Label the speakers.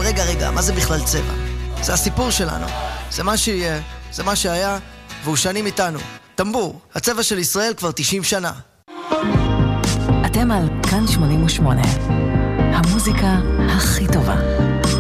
Speaker 1: רגע, מה זה בכלל צבע? זה הסיפור שלנו, זה מה שיהיה, זה מה שהיה, והוא שנים איתנו. טמבור, הצבע של ישראל כבר 90 שנה.
Speaker 2: אתם על כאן 88, המוזיקה הכי טובה.